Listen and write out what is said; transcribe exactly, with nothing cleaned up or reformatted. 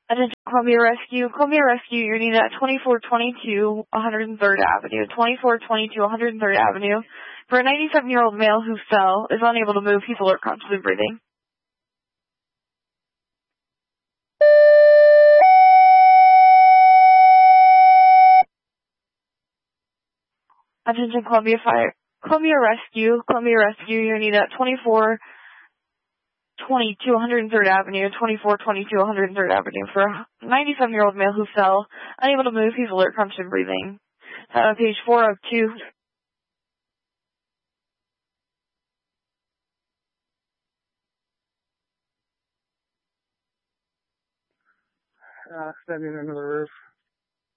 Attention Columbia Rescue. Columbia Rescue, you're needed at twenty-four twenty-two one hundred third Avenue. twenty-four twenty-two one hundred third Avenue. For a ninety-seven-year-old male who fell, is unable to move. He's alert, conscious, and breathing. Attention Columbia Fire. Columbia Rescue. Columbia Rescue, you're needed at twenty-four twenty-two one hundred third Avenue. twenty-four twenty-two one hundred third Avenue. For a ninety-seven-year-old male who fell, unable to move. He's alert, conscious, and breathing. Uh, page four oh two. Uh, standing under the roof.